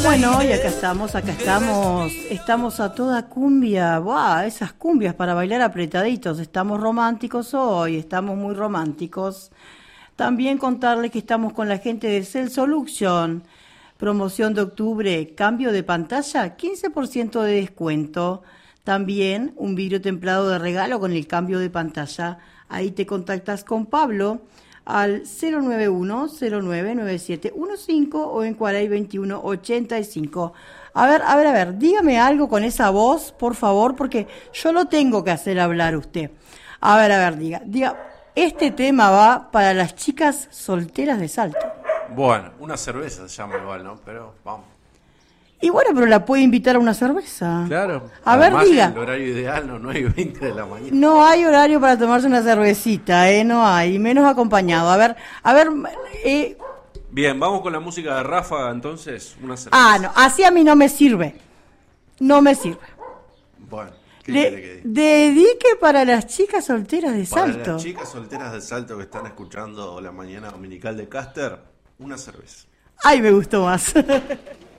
Bueno, y estamos a toda cumbia, ¡buah! Esas cumbias para bailar apretaditos, estamos románticos hoy, estamos muy románticos. También contarles que estamos con la gente de Cell Solution, promoción de octubre, cambio de pantalla, 15% de descuento. También un vidrio templado de regalo con el cambio de pantalla. Ahí te contactas con Pablo al 091-099715 o en Cuaray 2185. A ver, dígame algo con esa voz, por favor, porque yo lo tengo que hacer hablar usted. A ver, diga, este tema va para las chicas solteras de Salto. Bueno, una cerveza se llama igual, ¿no? Pero vamos. Y bueno, pero la puede invitar a una cerveza. Claro. A ver, diga. El horario ideal no hay 20 de la mañana. No hay horario para tomarse una cervecita, no hay, menos acompañado. A ver. Bien, vamos con la música de Ráfaga, entonces, una cerveza. Ah, no, así a mí no me sirve. No me sirve. Bueno, ¿qué quiere que diga? Dedique para las chicas solteras de Salto. Para las chicas solteras de Salto que están escuchando la mañana dominical de Caster, una cerveza. Ay, me gustó más.